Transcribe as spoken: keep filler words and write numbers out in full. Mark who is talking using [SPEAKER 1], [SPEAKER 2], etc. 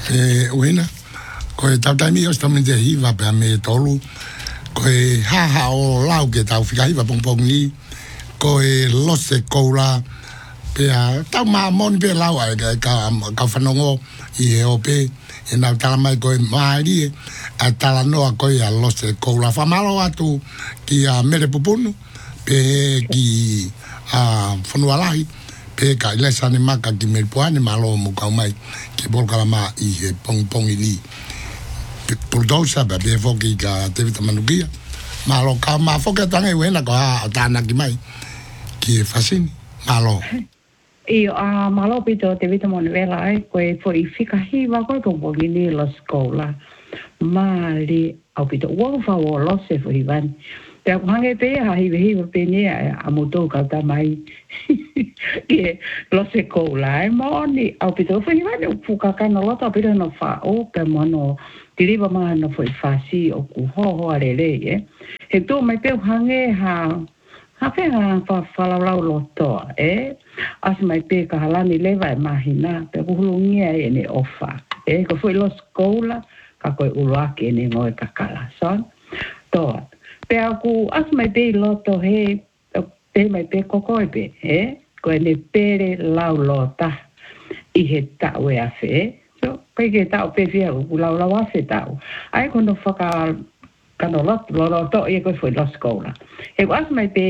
[SPEAKER 1] e uina ko e tau taimi o stame de hiva pe me tolu ko e ha ha o lau ke tau fika hiva pong pong ni ko e lose koula pe a tau ma mon pe lau ai ka ka fanongo i e o pe e na tala mai ko e maari a tala noa ko e a lose koula fa malo atu ki a mere pupunu pe ki a fonualahi pe ka ilesa ni maka ki melpuani malo mo ka mai ki bolka ma i he pong pong i li puldosa ba be foki ka te vitamanugia malo ka ma foki tangai wena ko a tana ki mai ki fasini malo
[SPEAKER 2] i a malo pito te vitamon vela ai ko e fo i fika hiva ko ko bo ni la scola mali au pito wo fa wo lo se fo hivan te ko hange pe ha hiva hiva pe ni a moto ka ta mai ke lo se cola ai moni au pito fo hivan o fuka ka no lo ta pito no fa o ke mono tiriba ma no foi fasi o ku ho ho ale le e he to mai pe hange ha ha pe ha fa fa la lo to e as mai pe ka halani leva e mahina pe ku lungia e ne ofa e ko foi lo scola ka ko ulaki ne mo ka kala son to pe ku as mai pe lo to he pe mai pe ko ko pe e ko ne pere la lo ta i he ta we a fe pe ke tau pe fia u la la wa se tau ai quando fa ka ka no lo lo to e ko foi la scola e was mai pe